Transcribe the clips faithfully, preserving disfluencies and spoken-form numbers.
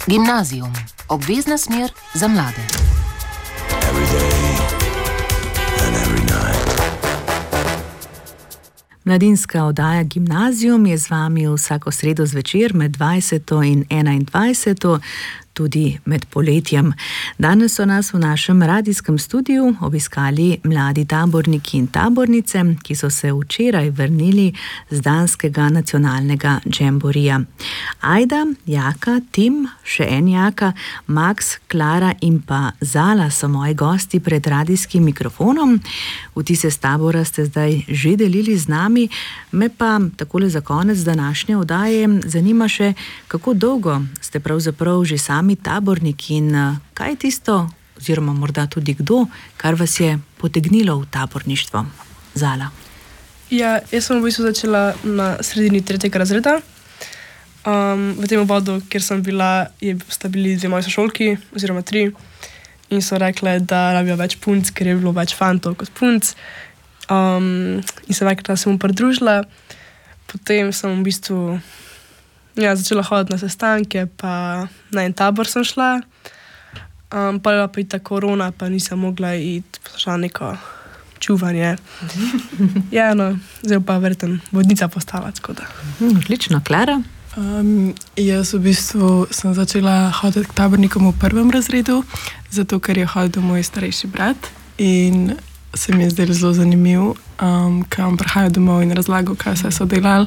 Gimnazijum, obvezna smer za mlade. Mladinska oddaja Gimnazijum je z vami vsako sredo zvečer med dvajseto in enaindvajseto, tudi med poletjem. Danes so nas v našem radijskem studiu obiskali mladi taborniki in tabornice, ki so se včeraj vrnili z danskega nacionalnega džemborija. Ajda, Jaka, Tim, še en Jaka, Max, Klara in pa Zala so moji gosti pred radijskim mikrofonom. Vtise s tabora ste zdaj že delili z nami, me pa takole za konec današnje oddaje zanima še, kako dolgo ste pravzaprav že sami tabornik in kaj je tisto, oziroma morda tudi kdo, kar vas je potegnilo v taborništvo? Zala. Ja, jaz sem v bistvu začela na sredini tretjega razreda. Um, v tem obvodu, kjer sem bila, je, sta bili dve moji sošolki, oziroma tri, in so rekle, da rabijo več punc, ker je bilo več fantov kot punc. Um, in se vekrat sem mu pridružila. Potem sem v bistvu ja, začela hoditi na sestanke, pa na en tabor sem šla. Um, pa je pa i ta korona, pa nisem mogla iti na neko čuvanje. Ja, no, zdaj pa verjetno vodnica postala, tako da. Odlično, Klara? Um, jaz v bistvu sem začela hoditi k tabornikom v prvem razredu, zato ker je hodil moj starejši brat in se mi je zdelo zelo zanimiv, um, ker on prihaja domov in razlagal, kaj vse so delali.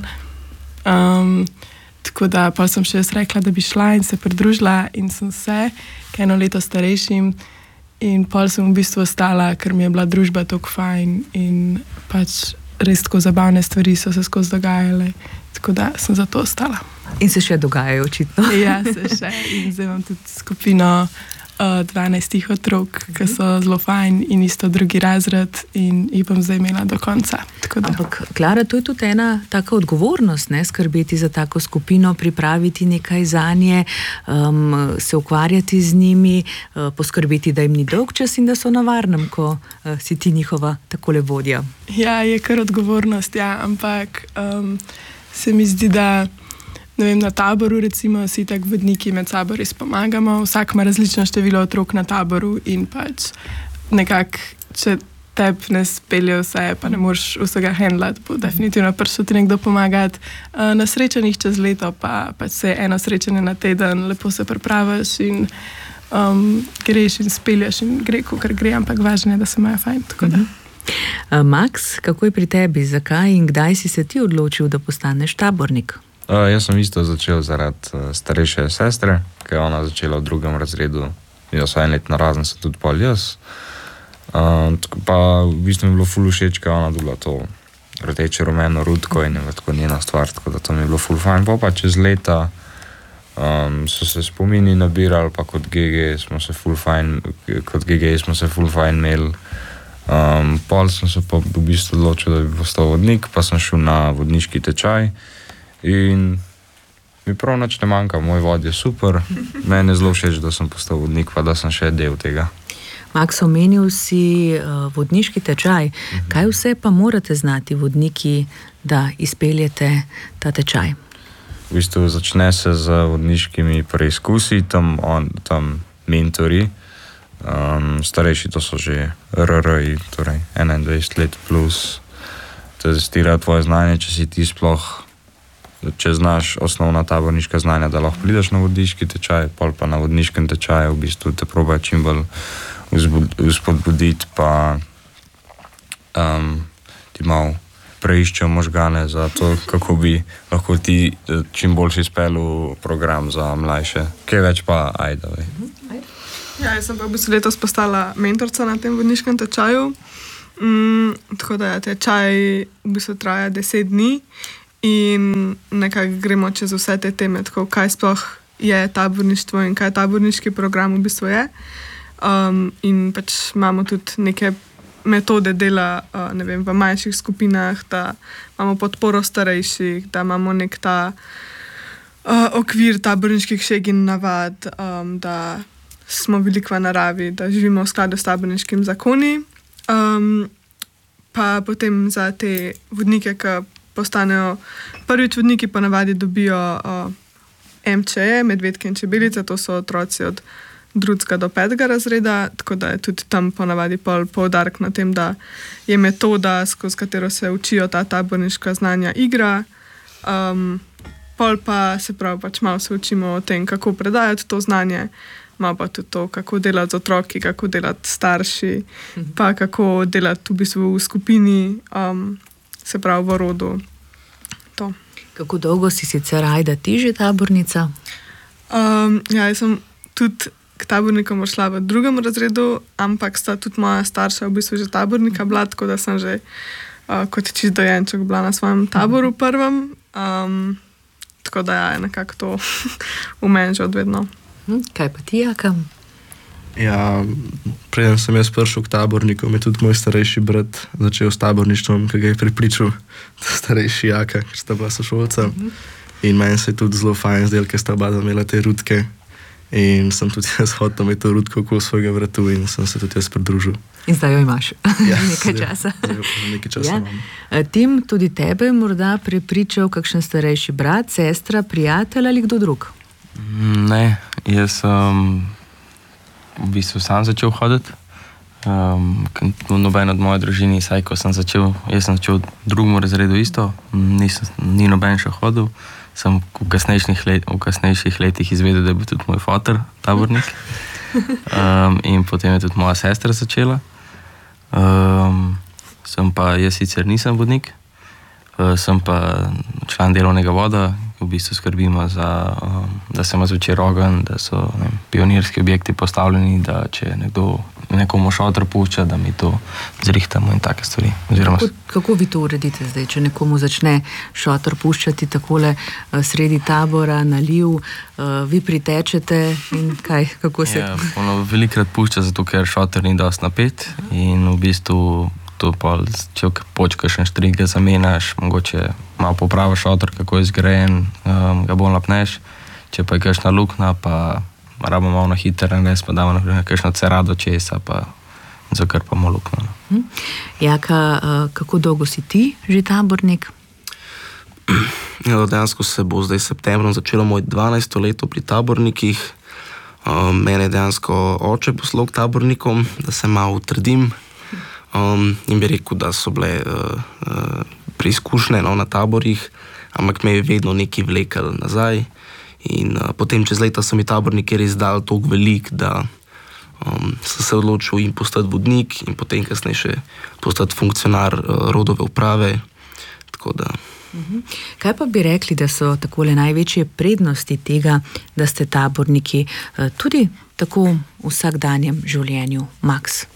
Um, tako da pa sem še jaz rekla, da bi šla in se pridružila in sem se, kaj eno leto starejšim in pol sem v bistvu ostala, ker mi je bila družba tako fajn in pač res tako zabavne stvari so se skozi dogajale, tako da sem zato ostala. In se še dogajajo očitno. Ja, se še. In zdaj imam tudi skupino uh, dvanajstih otrok, ki so zelo fajn in isto drugi razred in jih bom zdaj imela do konca. Ampak, Klara, to je tudi ena taka odgovornost, ne, skrbeti za tako skupino, pripraviti nekaj zanje, um, se ukvarjati z njimi, uh, poskrbeti, da jim ni dolgčas in da so na varnem, ko uh, si ti njihova takole vodja. Ja, je kar odgovornost, ja, ampak um, se mi zdi, da ne vem, na taboru recimo si tak vodniki med sabo res pomagamo, vsak ima različno število otrok na taboru in pač nekako, če teb ne spelje vse, pa ne moreš vsega handlati, bo definitivno prišel ti nekdo pomagati. Na srečanjih čez leto pa pač se eno srečanje na teden, lepo se pripraviš in um, greš in spelješ in gre, kakor gre, ampak važno je, da se imajo fajn, tako da. Uh, Max, kako je pri tebi, zakaj in kdaj si se ti odločil, da postaneš tabornik? Uh, jaz sem isto začel zaradi uh, starejše sestre, ki je ona začela v drugem razredu. Jaz en let narazen sem tudi pol jaz. Uh, pa v bistvu mi je bilo ful všeč, ker ona dobila to rdeče rumeno rutko in je tako njena stvar, tako da to mi je bilo ful fajn. Pa pa čez leta um, so se spomini nabirali, pa kot G G smo se ful fajn, kot G G smo se ful fajn imeli. Um, pol sem se pa v bistvu odločil, da bi postal vodnik, pa sem šel na vodniški tečaj. In mi prav nič ne manjka, moj vod je super, meni je zelo všeč, da sem postal vodnik, pa da sem še del tega. Max, omenil si uh, vodniški tečaj. Mhm. Kaj vse pa morate znati vodniki, da izpeljete ta tečaj? V bistvu začne se z vodniškimi preizkusi, tam, on, tam mentori, um, starejši to so že R R I, torej enaindvajset let plus, testirajo tvoje znanje, če si ti sploh če znaš osnovna taborniška znanja, da lahko prideš na vodniški tečaj, pol pa na vodniškem tečaju v bistvu te probajo čim bolj vzpodbuditi, pa um, ti malo preiščejo možgane za to, kako bi lahko ti čim boljši izpeljal program za mlajše. Kaj več pa Ajda, vej. Ja, jaz sem pa v bistvu letos postala mentorca na tem vodniškem tečaju, mm, tako da tečaj v bistvu traja deset dni. In nekako gremo čez vse te teme, tako kaj sploh je taborništvo in kaj taborniški program v bistvu je. Um, in pač imamo tudi neke metode dela, uh, ne vem, v manjših skupinah, da imamo podporo starejših, da imamo nek ta uh, okvir taborniških šeg in navad, um, da smo veliko v naravi, da živimo v skladu s taborniškim zakoni. Um, pa potem za te vodnike, ki postanejo prvič vodniki, ponavadi dobijo uh, M Č E, medvedke in čebelice, to so otroci od drugega do petega razreda, tako da je tudi tam ponavadi pol poudarek na tem, da je metoda, skozi katero se učijo ta taborniška znanja, igra. Um, pol pa se pravi, pač malo se učimo o tem, kako predajati to znanje, malo pa tudi to, kako delati z otroki, kako delati starši, pa kako delati v bistvu v skupini, um, se pravi v rodu. To. Kako dolgo si sicer, Ajda, ti že tabornica? Um, ja, jaz sem tudi k tabornikom šla v drugem razredu, ampak sta tudi moja starša v bistvu že tabornika bila, tako da sem že uh, kot čist dojenček bila na svojem taboru prvem. Um, tako da ja, je nekako to v meni že odvedno. Kaj pa ti, Jaka? Ja, preden sem jaz prišel k tabornikom, je tudi moj starejši brat začel s taborništvom, ki ga je pripričal starejši Jaka, ker sta bila sošolca. Uh-huh. In meni se je tudi zelo fajn zdel, ker sta oba imela te rutke. In sem tudi jaz hotel imeti to rutko okoli svojega vratu in sem se tudi jaz pridružil. In zdaj jo imaš ja, nekaj časa. Zdaj, zdaj nekaj časa ja. imam. Tim, tudi tebe morda prepričal kakšen starejši brat, sestra, prijatelj ali kdo drug? Ne, jaz sem v bistvu sam začel hoditi. Um, noben od moje družini, saj ko sem začel, jaz sem začel v drugem razredu isto, nisem, ni noben še hodil. Sem v kasnejših, let, v kasnejših letih izvedel, da je bil tudi moj foter tabornik. Um, in potem je tudi moja sestra začela. Um, sem pa, jaz sicer nisem vodnik, uh, sem pa član delovnega voda, v bistvu skrbimo za, um, da se ima zvečer ogenj, da so ne, pionirski objekti postavljeni, da če nekdo nekomu šotor pušča, da mi to zrihtamo in take stvari. Oziroma... Kako, kako vi to uredite zdaj, če nekomu začne šotor puščati takole uh, sredi tabora, naliv, uh, vi pritečete in kaj, kako se... Ja, ono velikrat pušča, zato ker šotor ni dosti napet in v bistvu to pa, če počkaš in štrig ga zamenjaš, mogoče malo popraviš šotor, kako je zgrajen, um, ga bolj napneš, če pa je kakšna luknja, pa rabimo malo na hiter, res pa damo na kakšno cerado česa, pa zakrpamo luknjo. Hm. Jaka, uh, kako dolgo si ti že tabornik? Ja, dejansko se bo zdaj septembrom začelo moj dvanajsto leto pri tabornikih. Um, mene je dejansko oče poslal k tabornikom, da se malo utrdim. Um, in bi rekel, da so bile uh, uh, preizkušnje no, na taborih, ampak me je vedno nekaj vlekel nazaj. In uh, potem čez leta so mi taborniki res dali toliko velik, da um, sem se odločil in postati vodnik in potem kasneje še postati funkcionar uh, rodove uprave. Tako da... Kaj pa bi rekli, da so takole največje prednosti tega, da ste taborniki tudi tako v vsakdanjem življenju, Max?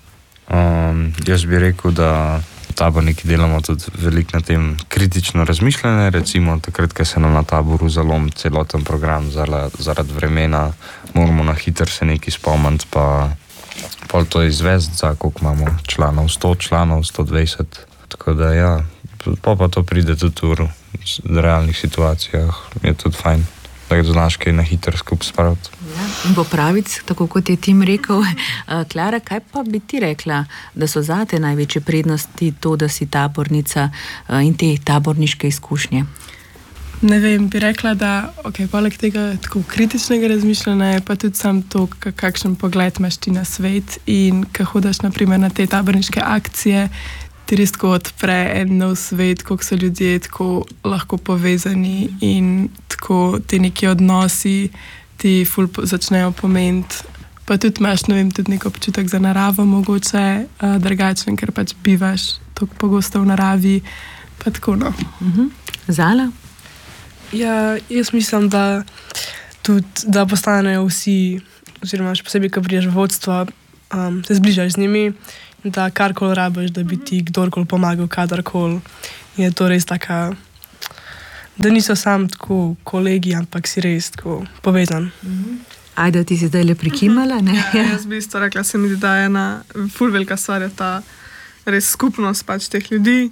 Um, jaz bi rekel, da taborniki delamo tudi veliko na tem kritično razmišljanje, recimo takrat, ko se nam na taboru zalom celoten program zaradi, zaradi vremena, moramo na hiter se nekaj spomniti, pa pol to izvesti, za koliko imamo članov, sto članov, sto dvajset, tako da ja, pa pa to pride tudi v realnih situacijah, je tudi fajn, da znaš kaj na hiter skup spraviti. Ja, in popraviti, tako kot je Tim rekel. Klara, kaj pa bi ti rekla, da so zate največje prednosti to, da si tabornica in te taborniške izkušnje? Ne vem, bi rekla, da okay, poleg tega tako kritičnega razmišljanja je pa tudi sam to, kakšen pogled imaš ti na svet in ko hodaš naprimer na te taborniške akcije, ti res tako odpre en nov svet, kako so ljudje tako lahko povezani in tako ti neki odnosi ti ful začnejo pomeniti. Pa tudi imaš, ne vem, tudi nek občutek za naravo mogoče uh, drugačen, ker pač bivaš tako pogosto v naravi, pa tako no. Uh-huh. Zala? Ja, jaz mislim, da tudi, da postanejo vsi, oziroma še posebej, ko priješ v vodstvo, um, se zbližaš z njimi, da karkoli rabiš, da bi ti kdorkoli pomagal, kadarkoli. Je to res taka, da niso sam tako kolegi, ampak si res tako povezan. Ajda, ti si zdaj le prikimala, ne? Ja, jaz bi isto rekla, se mi zdi, da je ena ful velika stvar je ta res skupnost pač teh ljudi.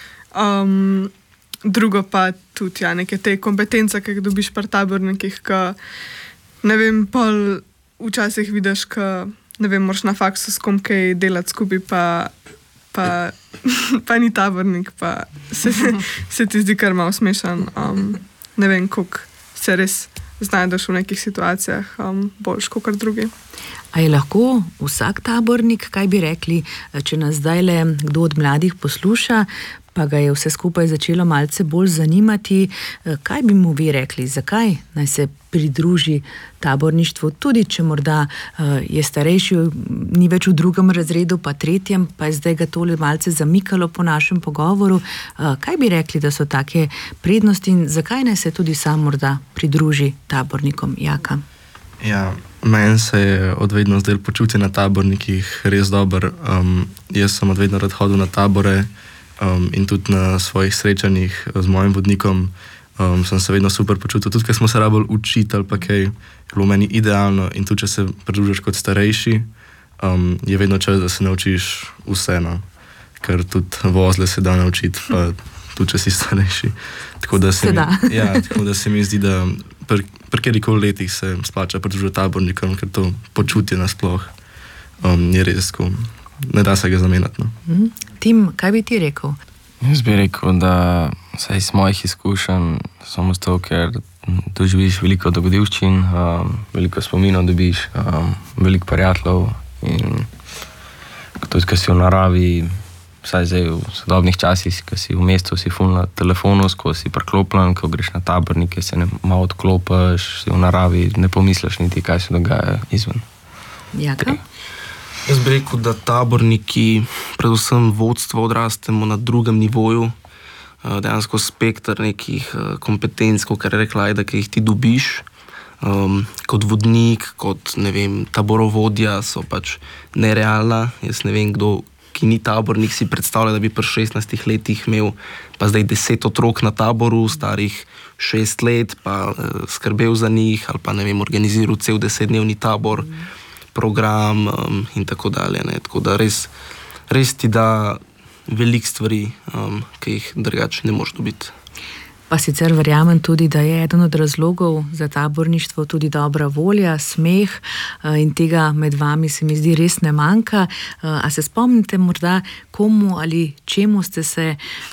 Um, drugo pa tudi ja, neke te kompetence, ki jih dobiš pri tabornikih, ki ne vem, pol včasih vidiš, ki ne vem, moraš na faksu s kom kaj delati skupaj, pa, pa, pa ni tabornik, pa se, se ti zdi kar malo smešen. Um, ne vem, koliko se res znajdeš v nekih situacijah um, boljš kot drugi. A je lahko vsak tabornik, kaj bi rekli, če nas zdaj le kdo od mladih posluša, pa ga je vse skupaj začelo malce bolj zanimati, kaj bi mu vi rekli, zakaj naj se pridruži taborništvu, tudi če morda je starejši, ni več v drugem razredu, pa tretjem, pa je zdaj ga tole malce zamikalo po našem pogovoru. Kaj bi rekli, da so take prednosti in zakaj naj se tudi sam morda pridruži tabornikom? Jaka? Ja, meni se je odvedno zdelo počutje na tabornikih res dober. Um, jaz sem odvedno rad hodil na tabore um, in tudi na svojih srečanjih z mojim vodnikom um, sem se vedno super počutil. Tudi, ker smo se rabili učiti ali pa kaj, je bilo meni idealno in tudi, če se pridružiš kot starejši, um, je vedno čas, da se naučiš vseeno, ker tudi vozle se da naučiti, pa tudi, če si starejši. Tako da se, se mi, da. Ja, tako da se mi zdi, da pri, pri kjerikoli letih se splača pridružiti tabornikom, ker to počutje nasploh um, je res, ko ne da se ga zamenjati. No. Mm. Tim, kaj bi ti rekel? Jaz bi rekel, da saj iz mojih izkušenj samo to, ker doživiš veliko dogodivščin, um, veliko spominov dobiš, um, veliko prijateljev in tudi, ko si v naravi, vsaj zdaj v sodobnih časih, ko si v mestu, si ful na telefonu, ko si priklopljen, ko greš na tabornike, se ne malo odklopiš, si v naravi, ne pomisliš niti, kaj se dogaja izven. Jaka? Jaz bi rekel, da taborniki, predvsem vodstvo, odrastemo na drugem nivoju, dejansko spektr nekih kompetenc, kot je rekla Ajda, ki jih ti dobiš, um, kot vodnik, kot ne vem, taborovodja so pač nerealna. Jaz ne vem, kdo, ki ni tabornik, si predstavlja, da bi pri šestnajstih letih imel pa zdaj deset otrok na taboru, starih šest let, pa eh, skrbel za njih, ali pa ne vem, organiziral cel desetdnevni tabor, mm. program um, in tako dalje. Ne. Tako da res, res ti da veliko stvari, um, ki jih drugače ne moreš dobiti. Pa sicer verjamem tudi, da je eden od razlogov za taborništvo tudi dobra volja, smeh in tega med vami se mi zdi res ne manjka. A se spomnite morda, komu ali čemu ste se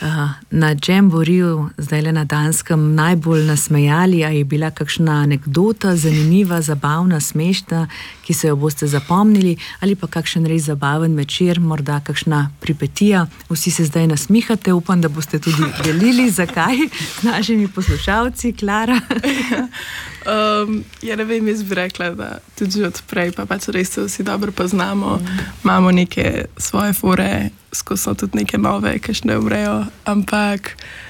na Jamboriju, zdaj le na Danskem, najbolj nasmejali? A je bila kakšna anekdota, zanimiva, zabavna, smešna, ki se jo boste zapomnili, ali pa kakšen res zabaven večer, morda kakšna pripetija? Vsi se zdaj nasmihate, upam, da boste tudi delili, zakaj našimi poslušalci. Klara? um, ja, ne vem, jaz bi rekla, da tudi že odprej, pa pač res se vsi dobro poznamo, mm. imamo neke svoje fore, skozi so tudi neke nove, ki še ne umrejo, ampak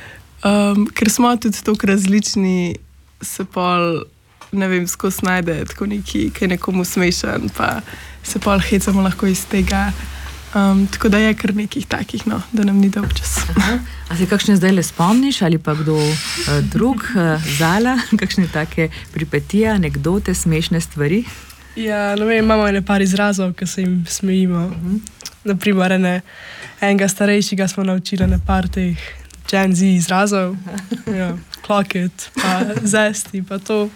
um, ker smo tudi toliko različni, se pol, ne vem, skozi najde tako neki, ki je nekomu smešen, pa se pol hecamo lahko iz tega. Um, tako da je kar nekih takih, no, da nam ni dolgčas. A se kakšne zdaj le spomniš, ali pa kdo uh, drug, uh, Zala, kakšne take pripetije, anekdote, smešne stvari? Ja, ne vem, imamo ene par izrazov, ki se jim smejimo. Uh-huh. Naprimer, ene, enega starejšega smo naučili na par teh Gen Z izrazov. Ja, clock it, pa zesti, pa to.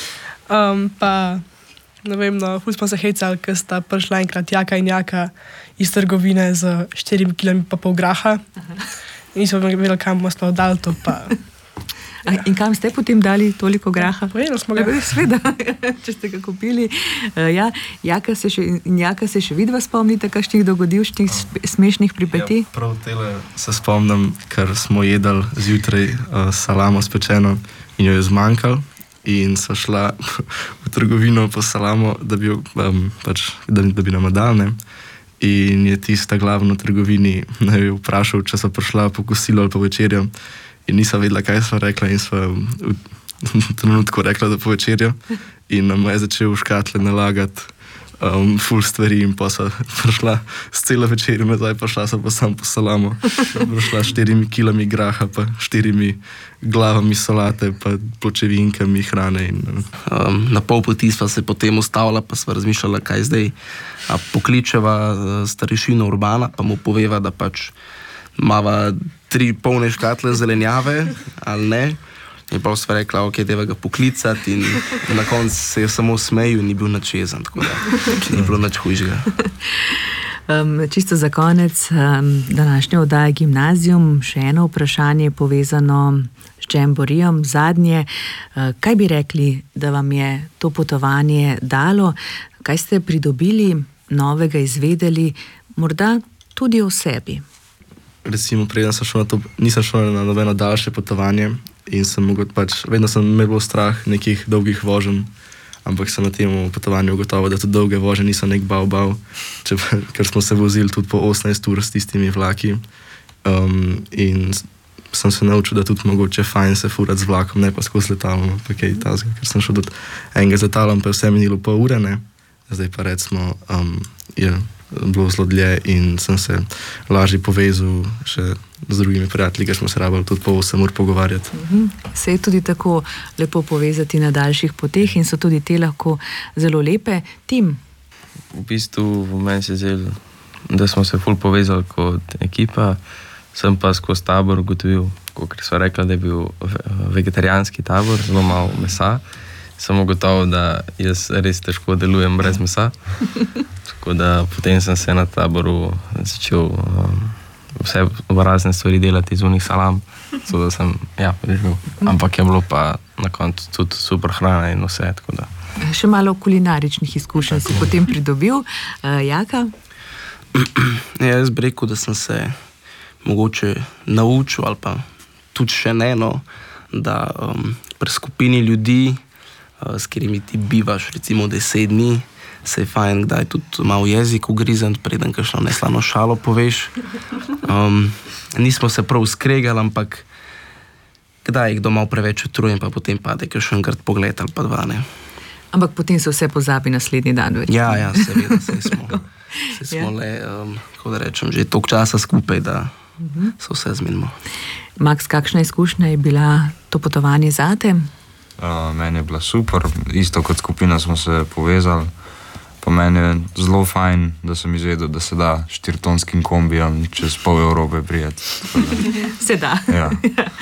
Um, pa ne vem, no, ful smo se hecali, ker sta prišla enkrat Jaka in Jaka iz trgovine z štirimi kilami pa pol graha. In smo vedeli, kam bomo sploh dali to. Pa. A, in kam ste potem dali toliko graha? Povedali smo ga. Sveda, če ste ga kupili. Uh, ja, Jaka se še, in Jaka se še vidva spomnite, kakšnih dogodivšnih smešnih pripetij? Ja, prav tele se spomnim, ker smo jedali zjutraj uh, salamo spečeno in jo je zmanjkalo. In so šla v trgovino po salamo, da bi, um, pač, da, da bi nam dali. In je tista glavna v trgovini je vprašal, če so prišla po kosilo ali po večerjo. In nisem vedela, kaj smo rekla, in smo v, v trenutku rekla, da po večerjo. In nam je začel v škatle nalagati um, ful stvari, in pa so prišla s celo večerjo nazaj, pa šla so pa sam po salamo. Prišla štirimi kilami graha, pa štirimi glavami solate, pa pločevinkami hrane. In, um, na pol poti sva se potem ustavila, pa sva razmišljala, kaj zdaj. A pokličeva starešino Urbana, pa mu poveva, da pač imava tri polne škatle zelenjave, ali ne. In pa sva rekla, ok, deva ga poklicati, in na koncu se je samo smejil in ni bil nič jezen, tako da ni bilo nič hujšega. Um, čisto za konec um, današnje oddaje Gimnazijum, še eno vprašanje povezano s Jamboreejem, zadnje. Uh, kaj bi rekli, da vam je to potovanje dalo? Kaj ste pridobili, novega izvedeli, morda tudi o sebi? Recimo, preden sem šel na to, nisem šel na nobeno daljše potovanje in sem mogel pač, vedno sem imel strah nekih dolgih voženj, ampak sem na tem potovanju ugotovil, da tudi dolge voženje niso nek bav-bav, ker smo se vozili tudi po osemnajst ur s tistimi vlaki. Um, in sem se naučil, da tudi mogoče fajn se furati z vlakom, ne pa skozi letalom, pa kaj tazga, ker sem šel tudi enega z letalom, pa je vse minilo pol ure, ne. Zdaj pa recimo um, je bilo zelo dlje in sem se lažje povezal še z drugimi prijatelji, ker smo se rabili tudi po osem ur pogovarjati. Mm-hmm. Se je tudi tako lepo povezati na daljših poteh in so tudi te lahko zelo lepe. Tim? V bistvu v meni se zdelo, da smo se ful povezali kot ekipa, sem pa skozi tabor ugotovil, kot so rekli, da je bil vegetarijanski tabor, zelo malo mesa. Sem ugotovil, da jaz res težko delujem brez mesa. Tako da potem sem se na taboru začel um, vse razne stvari delati iz unih salam, tako da sem, ja, preživel. Ampak je bilo pa na koncu tudi super hrana in vse, tako da. Še malo kulinaričnih izkušenj si potem pridobil. Uh, Jaka? Ja, jaz bi rekel, da sem se mogoče naučil ali pa tudi še ne, no, da um, pri skupini ljudi, s katerimi ti bivaš recimo deset dni, se je fajn kdaj tudi malo jezik ugrizen, preden kakšno neslano šalo poveš. Um, nismo se prav skregali, ampak kdaj jih doma preveč utrujem, pa potem pade kakšen grd pogled ali pa dva, ne. Ampak potem se vse pozabi naslednji dan. Verjetno. Ja, ja, seveda, se smo, se smo ja. le, um, kako da rečem, že toliko časa skupaj, da uh-huh. se vse zmenimo. Max, kakšna izkušnja je bila to potovanje zate? Uh, meni je bila super, isto kot skupina smo se povezali. Pa meni je zelo fajn, da sem izvedel, da se da štiritonskim kombijem čez pol Evrope prijeti. Se da. Ja.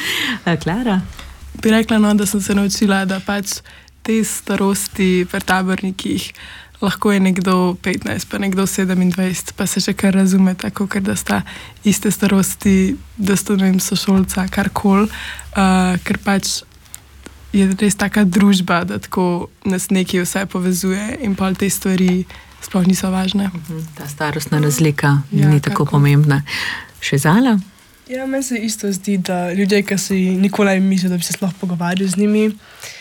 Klara? Bi rekla, no, da sem se naučila, da pač te starosti pri tabornikih lahko je nekdo petnajst, pa nekdo sedemindvajset, pa se še kar razume tako, ker da sta iste starosti, da sta, ne vem, sošolca, karkoli, uh, ker pač je res taka družba, da tako nas nekaj vse povezuje in pa te stvari sploh niso važne. Ta starostna razlika ja, ni tako kako. pomembna. Še Zala? Ja, meni se isto zdi, da ljudje, ki si nikoli ne mislijo, da bi se sploh pogovarjali z njimi,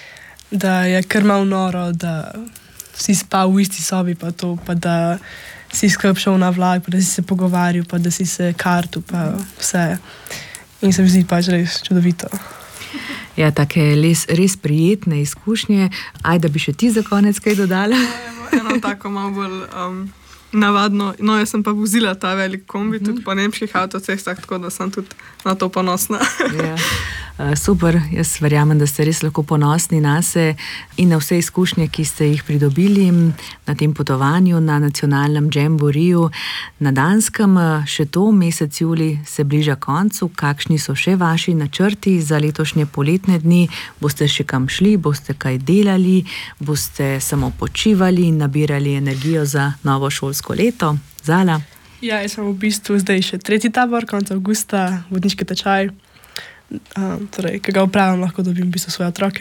da je kar malo noro, da si spal v isti sobi, pa to, pa da si skrb šel na vlak, pa da si se pogovarjal, pa da si se kartu, pa vse. In se mi zdi pač res čudovito. Ja, take res, res prijetne izkušnje. Aj, da bi še ti za konec kaj dodala? Eno tako malo bolj um, navadno. No, jaz sem pa vozila ta velik kombi, tudi po nemških avtocestah, tako da sem tudi na to ponosna. Ja. Super, jaz verjamem, da ste res lahko ponosni nase in na vse izkušnje, ki ste jih pridobili na tem potovanju na nacionalnem Jamboreeju na Danskem. Še to, mesec julij se bliža koncu. Kakšni so še vaši načrti za letošnje poletne dni? Boste še kam šli? Boste kaj delali? Boste samo počivali in nabirali energijo za novo šolsko leto? Zala? Ja, jaz sem v bistvu zdaj še tretji tabor, konec avgusta, vodniški tečaj. Um, torej, ki ga upravljam, lahko dobim v bistvu svoje otroke.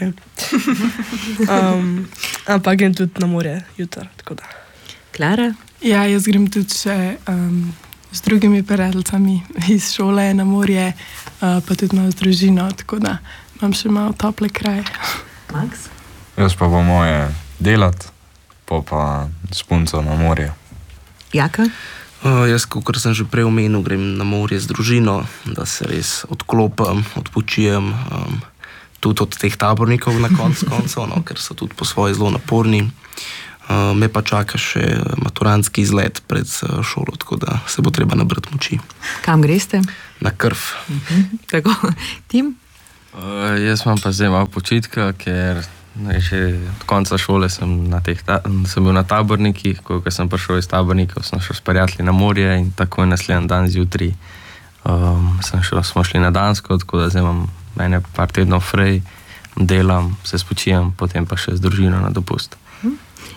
Um, ampak grem tudi na morje jutro, tako da. Klara? Ja, jaz grem tudi še um, z drugimi prijateljicami iz šole na morje, uh, pa tudi malo z družino, tako da imam še malo tople kraje. Max? Jaz pa bom moje delati, pa pa s punco na morje. Jaka? Uh, jaz, kot sem že prej omenil, grem na morje z družino, da se res odklopim, odpočijem, um, tudi od teh tabornikov na koncu koncev, no, ker so tudi po svoje zelo naporni. Uh, me pa čaka še maturantski izlet pred uh, šolo, tako da se bo treba nabrati moči. Kam greste? Na krv. Uh-huh. Tako, Tim? Uh, jaz imam pa zdaj malo počitka, ker ne, že od konca šole sem, na teh ta, sem bil na tabornikih, ko sem prišel iz tabornikov, sem šel s prijatelji na morje in tako je naslednji dan zjutraj um, sem šel, smo šli na Dansko, tako da zdaj imam mene par tednov frej, delam, se spočijem, potem pa še z družino na dopust.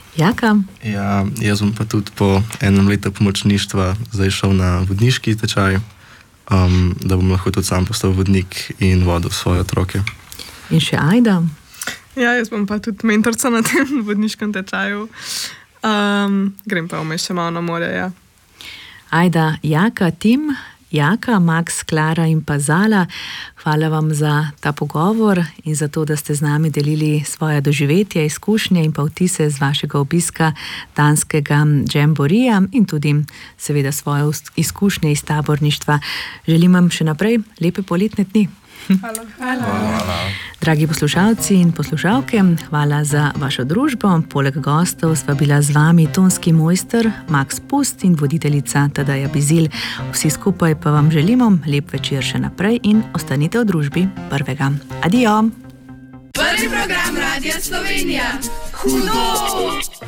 Jaka? Ja, jaz bom pa tudi po enem letu pomočništva zdaj šel na vodniški tečaj, um, da bom lahko tudi sam postal vodnik in vodil svoje otroke. In še Ajda? Ja, jaz bom pa tudi mentorca na tem vodniškem tečaju. Um, grem pa vmes še malo na more, ja. Ajda, Jaka, Tim, Jaka, Max, Klara in pa Zala, hvala vam za ta pogovor in za to, da ste z nami delili svoje doživetja, izkušnje in pa vtise z vašega obiska danskega džemborija in tudi seveda svoje izkušnje iz taborništva. Želim vam še naprej lepe poletne dni. Hvala. Hvala. Hvala. Dragi poslušalci in poslušalke, hvala za vašo družbo. Poleg gostov sva bila z vami tonski mojster Max Pust in voditeljica Tadeja Bizilj. Vsi skupaj pa vam želimo lep večer še naprej in ostanite v družbi prvega. Adijo! Prvi program Radia Slovenija. Hudo!